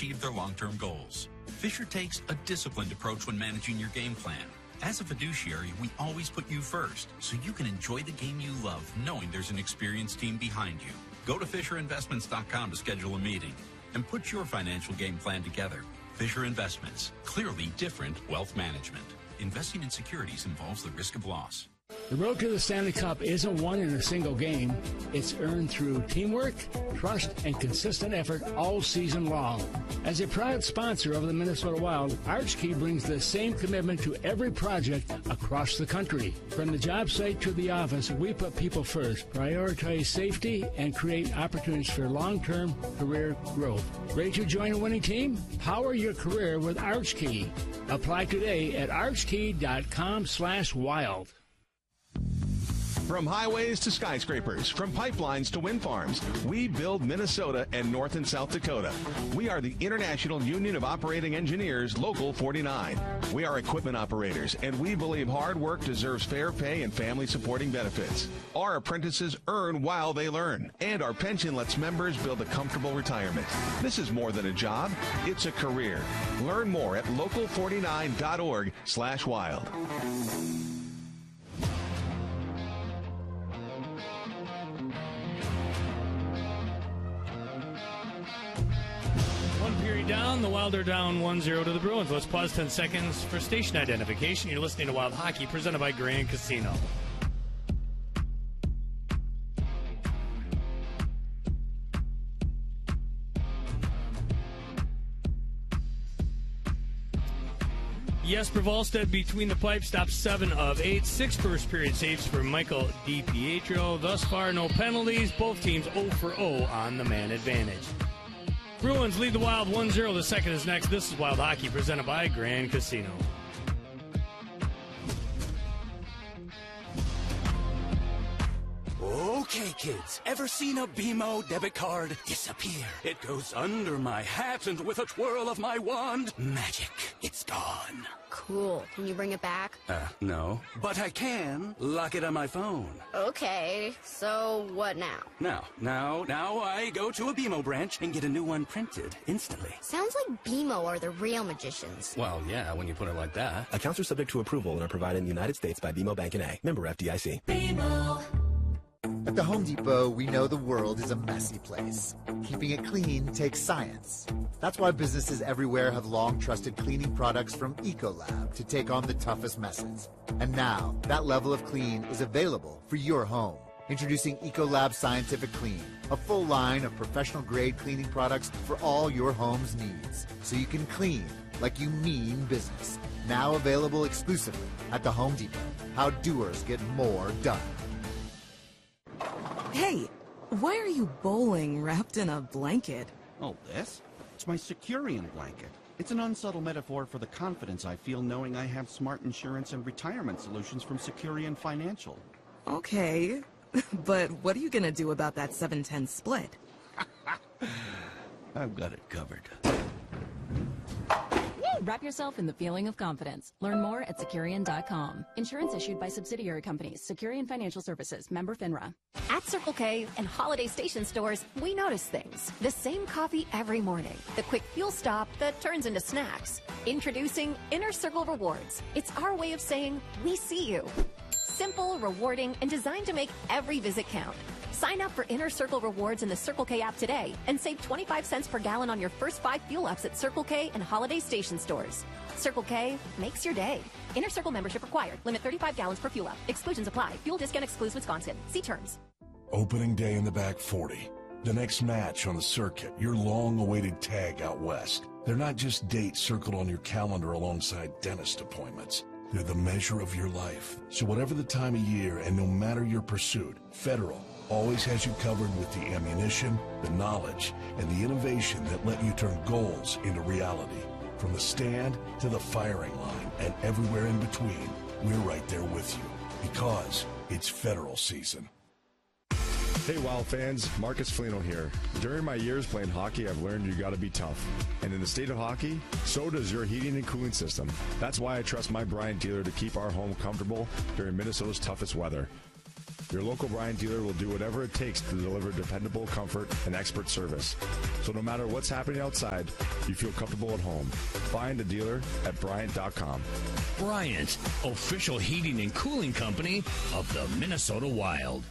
achieve their long-term goals. Fisher takes a disciplined approach when managing your game plan. As a fiduciary, we always put you first, so you can enjoy the game you love, knowing there's an experienced team behind you. Go to FisherInvestments.com to schedule a meeting and put your financial game plan together. Fisher Investments, clearly different wealth management. Investing in securities involves the risk of loss. The road to the Stanley Cup isn't won in a single game. It's earned through teamwork, trust, and consistent effort all season long. As a proud sponsor of the Minnesota Wild, Archkey brings the same commitment to every project across the country. From the job site to the office, we put people first, prioritize safety, and create opportunities for long-term career growth. Ready to join a winning team? Power your career with Archkey. Apply today at archkey.com/wild. From highways to skyscrapers, from pipelines to wind farms, we build Minnesota and North and South Dakota. We are the International Union of Operating Engineers, Local 49. We are equipment operators, and we believe hard work deserves fair pay and family-supporting benefits. Our apprentices earn while they learn, and our pension lets members build a comfortable retirement. This is more than a job, it's a career. Learn more at local49.org/wild. Down, the Wild are down 1-0 to the Bruins. Let's pause 10 seconds for station identification. You're listening to Wild Hockey, presented by Grand Casino. Jesper Wallstedt between the pipes, stops 7 of 8. 6 first period saves for Michael DiPietro. Thus far, no penalties. Both teams 0 for 0 on the man advantage. Bruins lead the Wild 1-0. The second is next. This is Wild Hockey, presented by Grand Casino. Okay, kids, ever seen a BMO debit card disappear? It goes under my hat, and with a twirl of my wand, magic, it's gone. Cool. Can you bring it back? No. But I can lock it on my phone. Okay, so what now? Now I go to a BMO branch and get a new one printed instantly. Sounds like BMO are the real magicians. Well, yeah, when you put it like that. Accounts are subject to approval and are provided in the United States by BMO Bank N.A. Member FDIC. BMO. At the Home Depot, we know the world is a messy place. Keeping it clean takes science. That's why businesses everywhere have long trusted cleaning products from Ecolab to take on the toughest messes. And now, that level of clean is available for your home. Introducing Ecolab Scientific Clean, a full line of professional-grade cleaning products for all your home's needs, so you can clean like you mean business. Now available exclusively at the Home Depot. How doers get more done. Hey, why are you bowling wrapped in a blanket? Oh, this? It's my Securian blanket. It's an unsubtle metaphor for the confidence I feel knowing I have smart insurance and retirement solutions from Securian Financial. Okay, but what are you going to do about that 7-10 split? I've got it covered. Wrap yourself in the feeling of confidence. Learn more at Securian.com. Insurance issued by subsidiary companies. Securian Financial Services. Member FINRA. At Circle K and Holiday Station stores, we notice things. The same coffee every morning. The quick fuel stop that turns into snacks. Introducing Inner Circle Rewards. It's our way of saying, we see you. Simple, rewarding, and designed to make every visit count. Sign up for Inner Circle Rewards in the Circle K app today and save 25 cents per gallon on your first 5 fuel ups at Circle K and Holiday Station stores. Circle K makes your day. Inner Circle membership required. Limit 35 gallons per fuel up. Exclusions apply. Fuel discount excludes Wisconsin. See terms. Opening day in the back 40. The next match on the circuit. Your long-awaited tag out west. They're not just dates circled on your calendar alongside dentist appointments. They're the measure of your life. So whatever the time of year and no matter your pursuit, Federal always has you covered with the ammunition, the knowledge, and the innovation that let you turn goals into reality. From the stand to the firing line and everywhere in between, we're right there with you because it's Federal season. Hey Wild fans, Marcus Flino here. During my years playing hockey, I've learned you gotta be tough. And in the state of hockey, so does your heating and cooling system. That's why I trust my Bryant dealer to keep our home comfortable during Minnesota's toughest weather. Your local Bryant dealer will do whatever it takes to deliver dependable comfort and expert service. So no matter what's happening outside, you feel comfortable at home. Find a dealer at Bryant.com. Bryant, official heating and cooling company of the Minnesota Wild.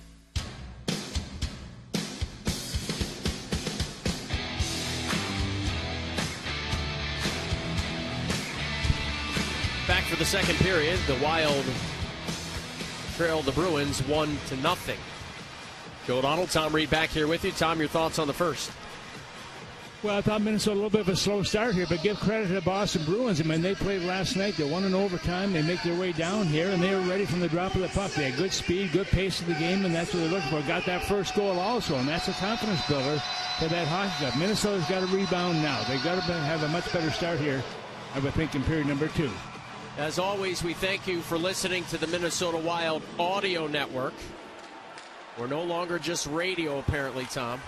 Back for the second period, the Wild trailed the Bruins 1-0. Joe O'Donnell, Tom Reed back here with you. Tom, your thoughts on the first? Well, I thought Minnesota a little bit of a slow start here, but give credit to the Boston Bruins. I mean, they played last night. They won in overtime. They make their way down here, and they were ready from the drop of the puck. They had good speed, good pace of the game, and that's what they're looking for. Got that first goal also, and that's a confidence builder for that hockey club. Minnesota's got to rebound now. They've got to have a much better start here, I would think, in period number 2. As always, we thank you for listening to the Minnesota Wild Audio Network. We're no longer just radio, apparently, Tom.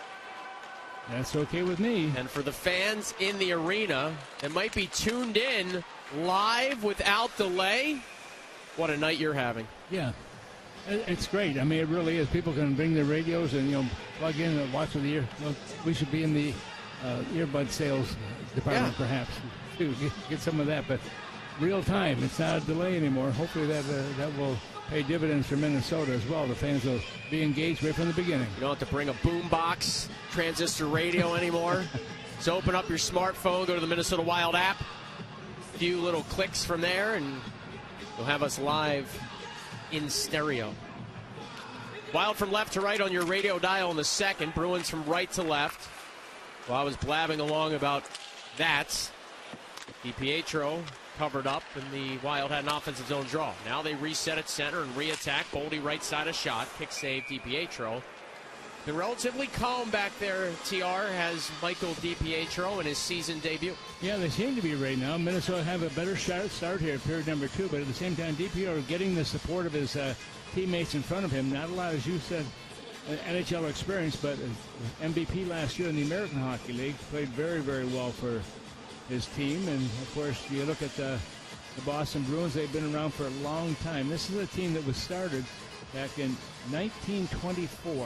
That's okay with me. And for the fans in the arena that might be tuned in live without delay, what a night you're having. Yeah, it's great. I mean, it really is. People can bring their radios and, plug in and watch with the ear. Well, we should be in the earbud sales department, perhaps, to get some of that. But real time, it's not a delay anymore. Hopefully that will pay dividends for Minnesota as well. The fans will be engaged right from the beginning. You don't have to bring a boombox, transistor radio anymore. So open up your smartphone, go to the Minnesota Wild app. A few little clicks from there, and you'll have us live in stereo. Wild from left to right on your radio dial in the second. Bruins from right to left. Well, I was blabbing along about that. DiPietro covered up, and the Wild had an offensive zone draw. Now they reset at center and re-attack. Boldy right side a shot. Kick save DiPietro. Been relatively calm back there, TR, has Michael DiPietro in his season debut. Yeah, they seem to be right now. Minnesota have a better start here, period number 2, but at the same time, DiPietro getting the support of his teammates in front of him. Not a lot, as you said, NHL experience, but MVP last year in the American Hockey League. Played very, very well for his team. And, of course, you look at the Boston Bruins, they've been around for a long time. This is a team that was started back in 1924.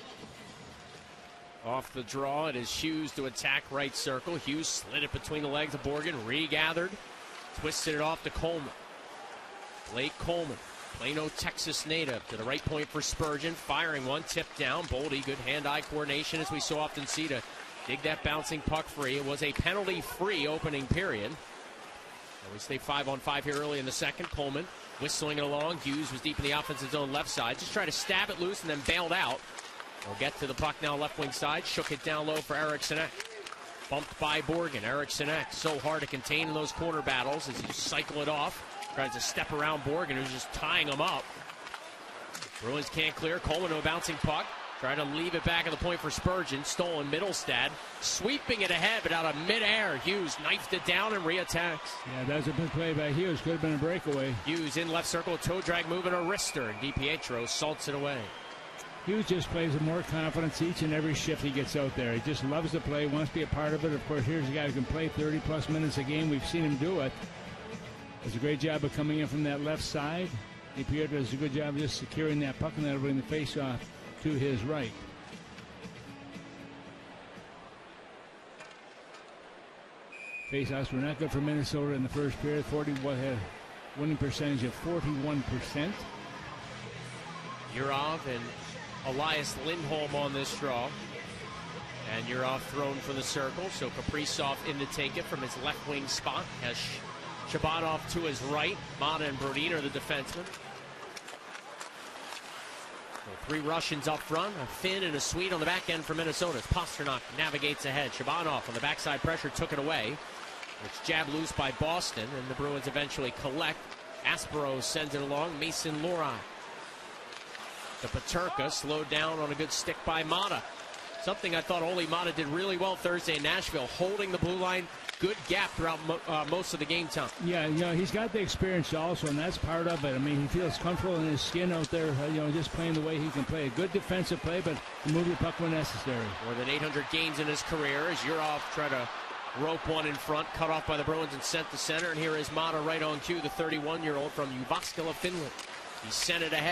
Off the draw, it is Hughes to attack right circle. Hughes slid it between the legs of Borgen, regathered, twisted it off to Coleman. Blake Coleman, Plano, Texas native, to the right point for Spurgeon, firing one, tipped down. Boldy, good hand-eye coordination, as we so often see, to dig that bouncing puck free. It was a penalty-free opening period. And we stay 5-on-5 here early in the second. Coleman whistling it along. Hughes was deep in the offensive zone left side. Just tried to stab it loose and then bailed out. We'll get to the puck now left wing side. Shook it down low for Eriksson Ek. Bumped by Borgen. Eriksson Ek so hard to contain in those corner battles as you cycle it off. Tries to step around Borgen, who's just tying him up. Bruins can't clear. Coleman to a bouncing puck. Trying to leave it back at the point for Spurgeon. Stolen Middlestad. Sweeping it ahead, but out of midair. Hughes knifed it down and reattacks. Yeah, that was a big play by Hughes. Could have been a breakaway. Hughes in left circle. Toe drag move and a wrister. And DiPietro salts it away. Hughes just plays with more confidence each and every shift he gets out there. He just loves to play, wants to be a part of it. Of course, here's a guy who can play 30-plus minutes a game. We've seen him do it. Does a great job of coming in from that left side. DiPietro does a good job of just securing that puck, and that'll bring the face-off to his right. Face-offs were not good for Minnesota in the first period. Had a winning percentage of 41%. Yurov and Elias Lindholm on this draw. And Yurov thrown for the circle, so Kaprizov in to take it from his left wing spot. Has Shabanov to his right. Mata and Brodin are the defensemen. So 3 Russians up front, a Finn and a Swede on the back end for Minnesota. Pasternak navigates ahead. Shabanov on the backside pressure took it away. It's jabbed loose by Boston, and the Bruins eventually collect. Aspero sends it along. Mason Lohrei. The Peterka slowed down on a good stick by Mata. Something I thought Ole Mata did really well Thursday in Nashville, holding the blue line. Good gap throughout most of the game time. Yeah, he's got the experience also, and that's part of it. I mean, he feels comfortable in his skin out there, just playing the way he can play. A good defensive play, but move the puck when necessary. More than 800 games in his career as Yurov tried to rope one in front, cut off by the Bruins and sent to center. And here is Mata right on cue, the 31-year-old from Jyväskylä, Finland. He sent it ahead.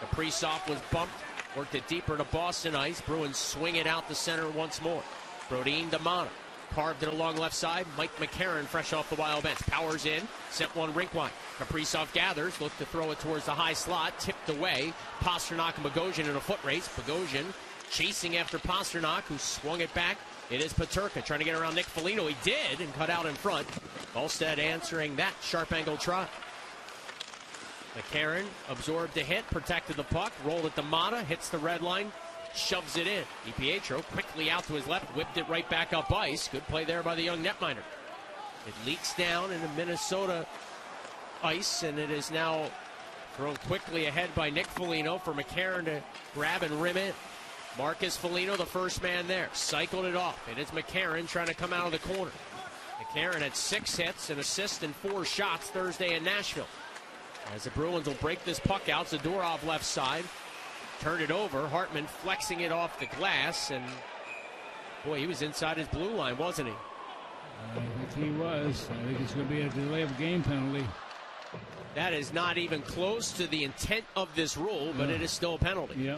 Kaprizov was bumped, worked it deeper to Boston ice. Bruins swing it out the center once more. Brodin to Mata. Carved it along left side. Mike McCarron fresh off the Wild bench. Powers in, sent one rink wide. Kaprizov gathers, looked to throw it towards the high slot, tipped away. Pastrnak and Bogosian in a foot race. Bogosian chasing after Pastrnak, who swung it back. It is Peterka trying to get around Nick Foligno. He did, and cut out in front. Volstead answering that sharp angle try. McCarron absorbed the hit, protected the puck, rolled it to Mata, hits the red line, shoves it in. DiPietro quickly out to his left, whipped it right back up ice. Good play there by the young netminder. It leaks down into Minnesota ice, and it is now thrown quickly ahead by Nick Foligno for McCarron to grab and rim it. Marcus Foligno, the first man there, cycled it off. It is McCarron trying to come out of the corner. McCarron had 6 hits, an assist, and 4 shots Thursday in Nashville. As the Bruins will break this puck out, Zadorov left side. Turned it over. Hartman flexing it off the glass. And, boy, he was inside his blue line, wasn't he? I think he was. I think it's going to be a delay of game penalty. That is not even close to the intent of this rule, but it is still a penalty. Yep.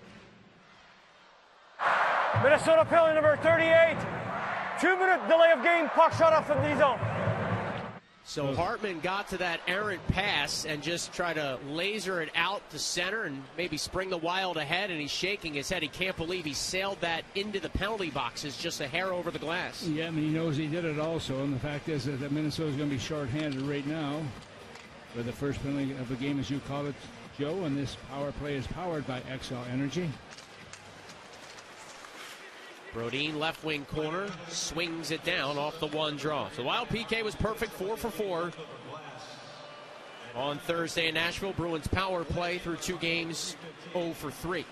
Minnesota penalty number 38. 2-minute delay of game. Puck shot off the D zone. So Hartman got to that errant pass and just tried to laser it out to center and maybe spring the Wild ahead, and he's shaking his head. He can't believe he sailed that into the penalty boxes just a hair over the glass. Yeah, I mean, he knows he did it also, and the fact is that Minnesota's going to be shorthanded right now for the first penalty of the game, as you call it, Joe, and this power play is powered by Xcel Energy. Brodin, left wing corner, swings it down off the one draw. So Wild PK was perfect, 4 for 4 on Thursday in Nashville. Bruins power play through 2 games, 0 for 3.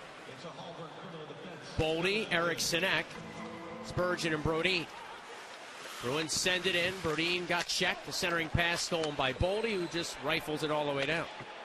Boldy, Eric Sinek, Spurgeon, and Brodin. Bruins send it in. Brodin got checked. The centering pass stolen by Boldy, who just rifles it all the way down.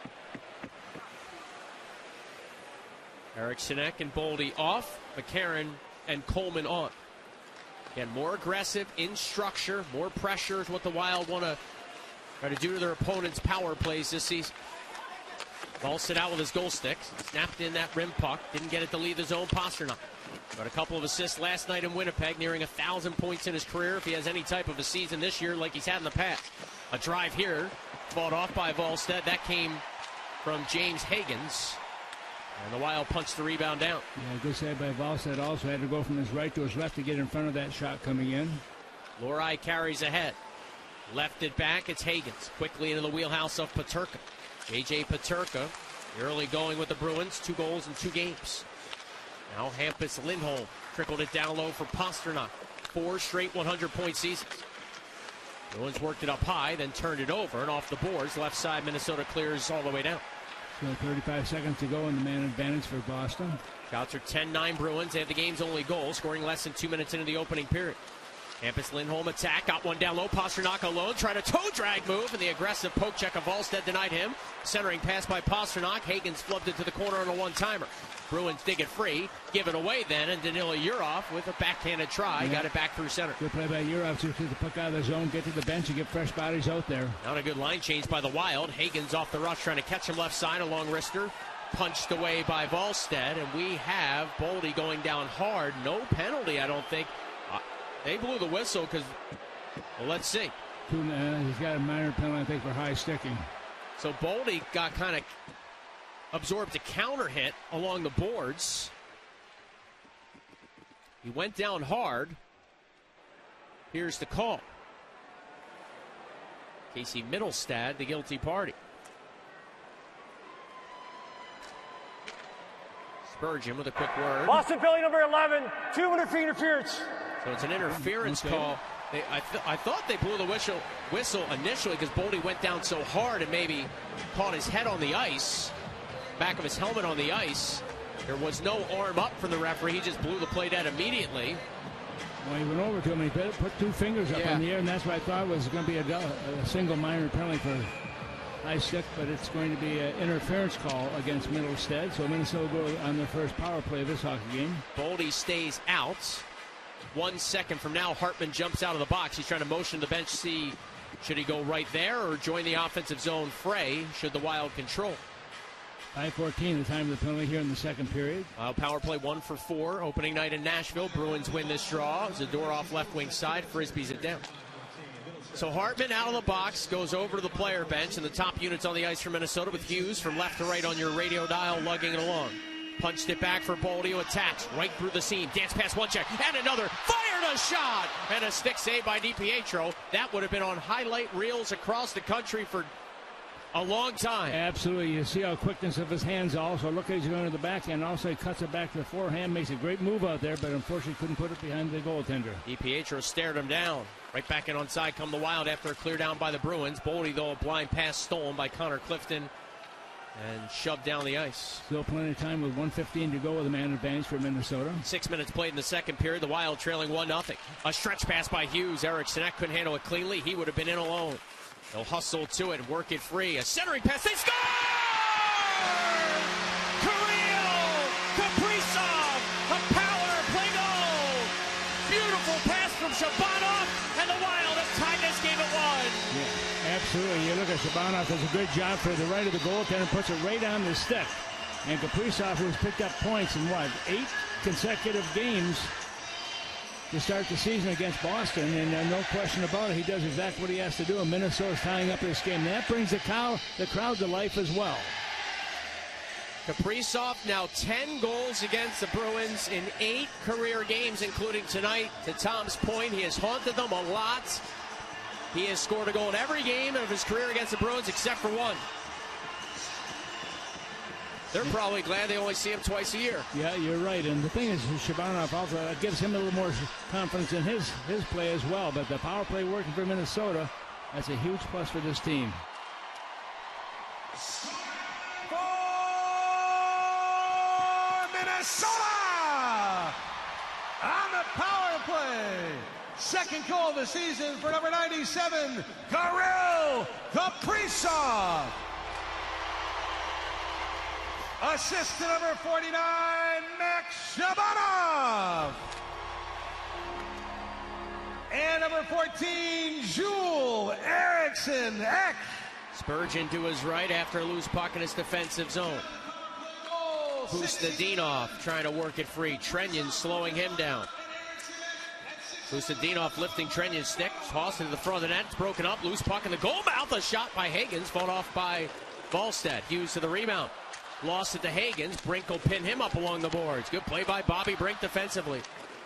Eric Sinek and Boldy off. McCarron and Coleman on. Again, more aggressive in structure, more pressure is what the Wild want to try to do to their opponent's power plays this season. Ball sit out with his goal sticks, snapped in that rim puck, didn't get it to leave the zone. Pastrnak got a couple of assists last night in Winnipeg, nearing 1,000 points in his career if he has any type of a season this year like he's had in the past. A drive here, fought off by Volstead. That came from James Higgins. And the Wild punched the rebound down. Yeah, good save by Volstead. Also had to go from his right to his left to get in front of that shot coming in. Lohrei carries ahead. Left it back. It's Higgins. Quickly into the wheelhouse of Peterka. J.J. Peterka, early going with the Bruins. 2 goals in 2 games. Now Hampus Lindholm trickled it down low for Pastrnak. 4 straight 100-point seasons. Bruins worked it up high, then turned it over, and off the boards. Left side, Minnesota clears all the way down. So 35 seconds to go in the man advantage for Boston. Shots are 10-9 Bruins. They have the game's only goal, scoring less than 2 minutes into the opening period. Hampus Lindholm attack, got one down low. Pastrnak alone, tried a toe drag move, and the aggressive poke check of Volstead denied him. Centering pass by Pastrnak. Higgins flubbed it to the corner on a one-timer. Bruins dig it free, give it away then, and Danila Yurov with a backhanded try, got it back through center. Good play by Yurov to get the puck out of the zone, get to the bench, and get fresh bodies out there. Not a good line change by the Wild. Higgins off the rush, trying to catch him left side along wrister. Punched away by Volstead, and we have Boldy going down hard. No penalty, I don't think. They blew the whistle because, well, let's see. He's got a minor penalty, I think, for high sticking. So Boldy got kind of absorbed a counter hit along the boards. He went down hard. Here's the call. Casey Mittelstadt, the guilty party. Spurgeon with a quick word. Boston penalty number 11, 2-minute free interference. So it's an interference call. I thought they blew the whistle initially because Boldy went down so hard and maybe caught his head on the ice, back of his helmet on the ice. There was no arm up from the referee. He just blew the play dead immediately. Well, he went over to him. He put 2 fingers up in the air, and that's what I thought was going to be a single minor penalty for high stick, but it's going to be an interference call against Mittelstadt. So Minnesota go on their first power play of this hockey game. Boldy stays out. 1 second from now, Hartman jumps out of the box. He's trying to motion the bench, see should he go right there or join the offensive zone fray should the Wild control. 5:14, the time of the penalty here in the second period. Power play 1 for 4. Opening night in Nashville. Bruins win this draw. Zadorov left wing side. Frisbees it down. So Hartman out of the box, goes over to the player bench, and the top units on the ice for Minnesota with Hughes from left to right on your radio dial, lugging it along. Punched it back for Boldy, who attacks right through the seam. Dance past one check, and another. Fired a shot! And a stick save by DiPietro. That would have been on highlight reels across the country for a long time. Absolutely. You see how quickness of his hands also. Look at he's going to the backhand. Also, he cuts it back to the forehand. Makes a great move out there, but unfortunately couldn't put it behind the goaltender. DiPietro stared him down. Right back in onside come the Wild after a clear down by the Bruins. Boldy, though, a blind pass stolen by Connor Clifton and shoved down the ice. Still plenty of time with 1:15 to go with a man advantage for Minnesota. 6 minutes played in the second period. The Wild trailing 1-0. A stretch pass by Hughes. Eric Sinek couldn't handle it cleanly. He would have been in alone. They'll hustle to it and work it free. A centering pass. They score! Kirill Kaprizov, a power play goal. Beautiful pass from Shabanov, and the Wild have tied this game at 1. Yeah, absolutely. You look at Shabanov does a good job for the right of the goaltender, puts it right on the stick. And Kaprizov, who's picked up points in 8 consecutive games to start the season against Boston, and no question about it, he does exactly what he has to do, and Minnesota's tying up this game. That brings the crowd to life as well. Kaprizov now 10 goals against the Bruins in 8 career games, including tonight. To Tom's point, he has haunted them a lot. He has scored a goal in every game of his career against the Bruins except for 1. They're probably glad they only see him twice a year. Yeah, you're right. And the thing is, Shabanov also gives him a little more confidence in his play as well. But the power play working for Minnesota, that's a huge plus for this team. For Minnesota! On the power play, second goal of the season for number 97, Kirill Kaprizov. Assist to number 49, Max Shabanov. And number 14, Joel Eriksson Ek. Spurgeon to his right after a loose puck in his defensive zone. Pustadinov trying to work it free. Trenyan slowing him down. Pustadinov lifting Trenyan's stick. Tossed into the front of the net. It's broken up. Loose puck in the goal mouth. A shot by Higgins. Fought off by Volstead. Hughes to the rebound. Lost it to Higgins. Brink will pin him up along the boards. Good play by Bobby Brink defensively.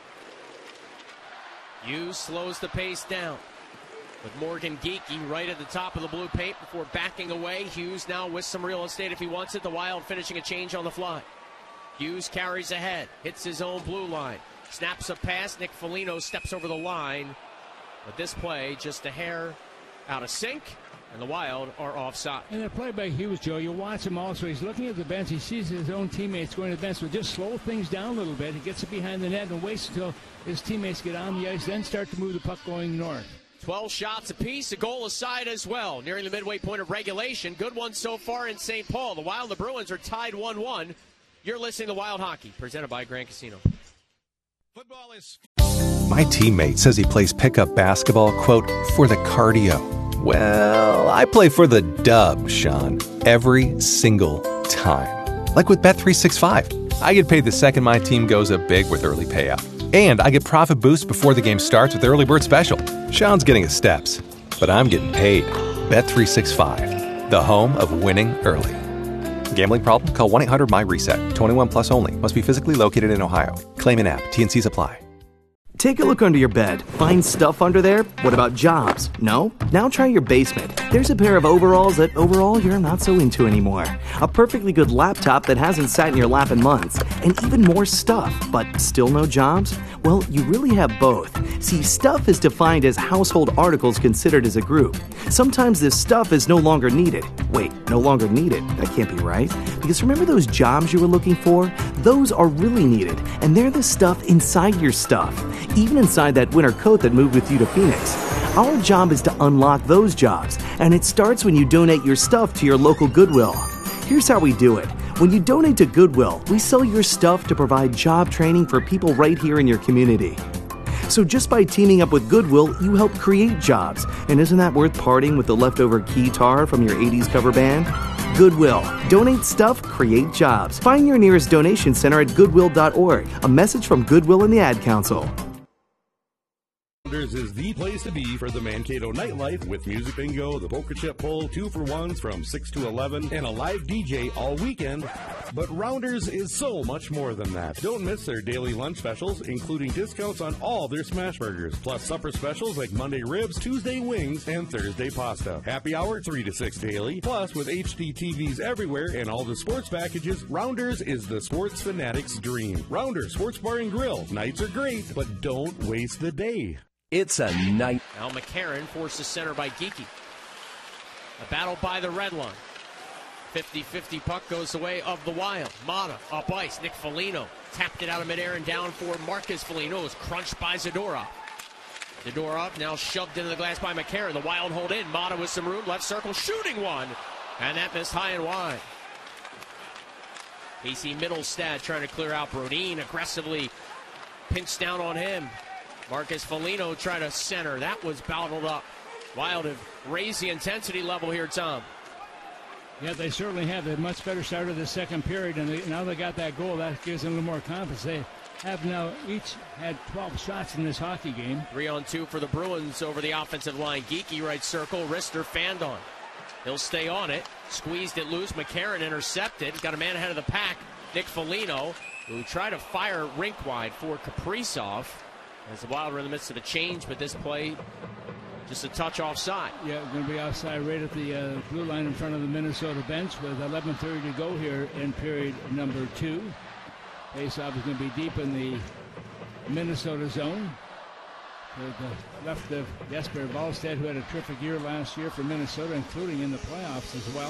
Hughes slows the pace down. With Morgan Geekie right at the top of the blue paint before backing away. Hughes now with some real estate if he wants it. The Wild finishing a change on the fly. Hughes carries ahead. Hits his own blue line. Snaps a pass. Nick Foligno steps over the line. But this play just a hair out of sync. And the Wild are offside. And the play by Hughes, Joe, you watch him also. He's looking at the bench. He sees his own teammates going to the bench. So just slow things down a little bit. He gets it behind the net and waits until his teammates get on the ice, then start to move the puck going north. 12 shots apiece, a goal aside as well. Nearing the midway point of regulation. Good one so far in St. Paul. The Wild and the Bruins are tied 1-1. You're listening to Wild Hockey, presented by Grand Casino. Football is... My teammate says he plays pickup basketball, quote, for the cardio. Well, I play for the dub, Sean, every single time. Like with Bet365. I get paid the second my team goes up big with early payout. And I get profit boosts before the game starts with Early Bird Special. Sean's getting his steps, but I'm getting paid. Bet365, the home of winning early. Gambling problem? Call 1-800-MY-RESET. 21 plus only. Must be physically located in Ohio. Claim in app. T&Cs apply. Take a look under your bed. Find stuff under there? What about jobs? No? Now try your basement. There's a pair of overalls that overall you're not so into anymore. A perfectly good laptop that hasn't sat in your lap in months. And even more stuff, but still no jobs? Well, you really have both. See, stuff is defined as household articles considered as a group. Sometimes this stuff is no longer needed. Wait, no longer needed? That can't be right. Because remember those jobs you were looking for? Those are really needed, and they're the stuff inside your stuff. Even inside that winter coat that moved with you to Phoenix. Our job is to unlock those jobs, and it starts when you donate your stuff to your local Goodwill. Here's how we do it. When you donate to Goodwill, we sell your stuff to provide job training for people right here in your community. So just by teaming up with Goodwill, you help create jobs. And isn't that worth parting with the leftover keytar from your 80s cover band? Goodwill. Donate stuff, create jobs. Find your nearest donation center at goodwill.org. A message from Goodwill and the Ad Council. Rounders is the place to be for the Mankato nightlife with music bingo, the poker chip pull, 2-for-1s from 6 to 11, and a live DJ all weekend. But Rounders is so much more than that. Don't miss their daily lunch specials, including discounts on all their smash burgers, plus supper specials like Monday ribs, Tuesday wings, and Thursday pasta. Happy hour 3 to 6 daily. Plus, with HD TVs everywhere and all the sports packages, Rounders is the sports fanatic's dream. Rounders Sports Bar and Grill. Nights are great, but don't waste the day. It's a night. Now McCarron forces center by Geekie. A battle by the red line. 50-50 puck goes the way of the Wild. Mata up ice. Nick Foligno tapped it out of midair and down for Marcus Foligno. It was crunched by Zadorov. Zadorov now shoved into the glass by McCarron. The Wild hold in. Mata with some room. Left circle shooting one. And that missed high and wide. Casey Middlestad trying to clear out. Brodin aggressively pinched down on him. Marcus Foligno trying to center. That was bottled up. Wild have raised the intensity level here, Tom. Yeah, they certainly have a much better start of the second period, and now they got that goal. That gives them a little more confidence. They have now each had 12 shots in this hockey game. 3-on-2 for the Bruins over the offensive line. Geekie right circle. Rister fanned on. He'll stay on it. Squeezed it loose. McCarron intercepted. Got a man ahead of the pack. Nick Foligno, who tried to fire rink wide for Kaprizov. As the Wild are in the midst of a change, but this play just a touch offside. Yeah, going to be offside right at the blue line in front of the Minnesota bench with 11:30 to go here in period number 2. Faceoff is going to be deep in the Minnesota zone. To the left of Jesper Wallstedt, who had a terrific year last year for Minnesota, including in the playoffs as well.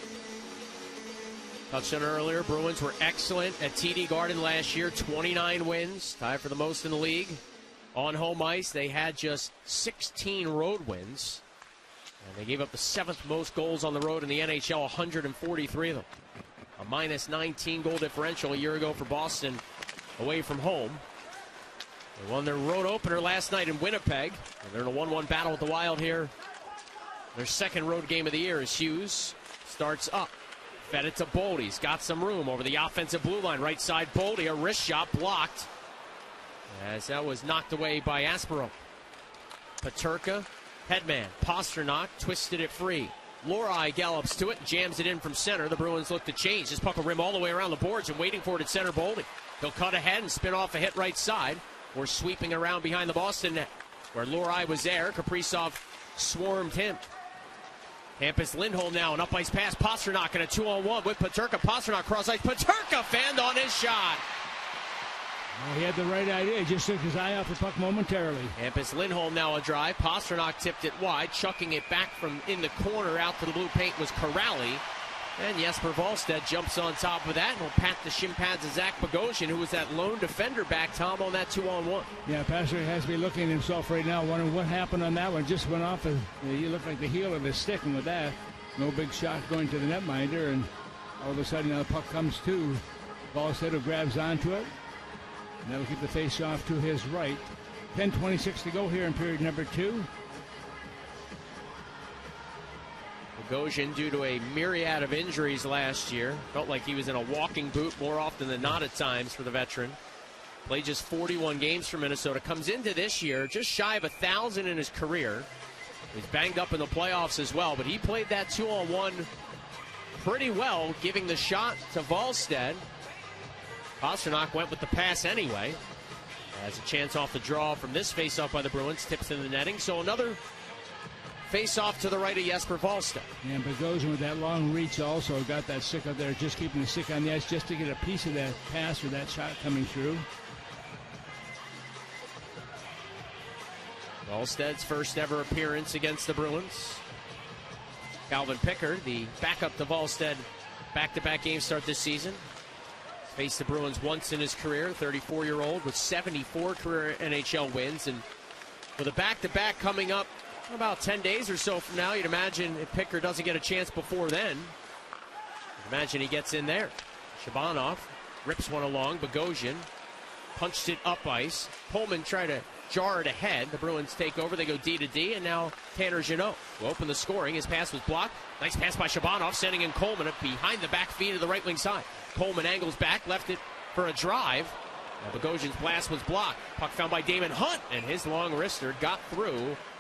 Touched on earlier, Bruins were excellent at TD Garden last year. 29 wins, tied for the most in the league. On home ice, they had just 16 road wins. And they gave up the 7th most goals on the road in the NHL, 143 of them. A minus 19 goal differential a year ago for Boston away from home. They won their road opener last night in Winnipeg. And they're in a 1-1 battle with the Wild here. Their second road game of the year as Hughes starts up. Fed it to Boldy. He's got some room over the offensive blue line. Right side, Boldy. A wrist shot blocked, as that was knocked away by Aspero. Peterka, headman. Pasternak twisted it free. Lohrei gallops to it, jams it in from center. The Bruins look to change. This puck will rim all the way around the boards, and waiting for it at center, Boldy. He'll cut ahead and spin off a hit right side. Or sweeping around behind the Boston net, where Lohrei was there. Kaprizov swarmed him. Hampus Lindholm now, an up-ice pass. Pasternak in a 2-on-1 with Peterka. Pasternak cross-ice. Peterka fanned on his shot. Well, he had the right idea. He just took his eye off the puck momentarily. Hampus Lindholm now a drive. Pasternak tipped it wide, chucking it back from in the corner out to the blue paint was Corrali. And Jesper Wallstedt jumps on top of that and will pat the shin pads of Zach Bogosian, who was that lone defender back, Tom, on that 2-on-1. Yeah, Pasternak has to be looking at himself right now, wondering what happened on that one. Just went off, he looked like the heel of his stick, and with that, no big shot going to the netminder, and all of a sudden now the puck comes to Wallstedt, who grabs onto it, and that'll keep the face off to his right. 10:26 to go here in period number 2. Bogosian, due to a myriad of injuries last year, felt like he was in a walking boot more often than not at times for the veteran. Played just 41 games for Minnesota. Comes into this year just shy of 1,000 in his career. He's banged up in the playoffs as well, but he played that 2-on-1 pretty well, giving the shot to Wallstedt. Pasternak went with the pass anyway. Has a chance off the draw from this faceoff by the Bruins. Tips in the netting. So another face-off to the right of Jesper Wallstedt. And Bogosian with that long reach also got that stick up there, just keeping the stick on the ice just to get a piece of that pass or that shot coming through. Wallstedt's first ever appearance against the Bruins. Calvin Pickard, the backup to Wallstedt, back-to-back games start this season. Faced the Bruins once in his career, 34-year-old with 74 career NHL wins. And with a back-to-back coming up about 10 days or so from now, you'd imagine if Pickard doesn't get a chance before then, imagine he gets in there. Shabanov rips one along. Bogosian punched it up ice. Pullman tried to jarred ahead. The Bruins take over. They go D to D, and now Tanner Jeannot will open the scoring. His pass was blocked. Nice pass by Shabanov, sending in Coleman behind the back feet of the right wing side. Coleman angles back, left it for a drive. Bogosian's blast was blocked. Puck found by Damon Hunt, and his long wrister got through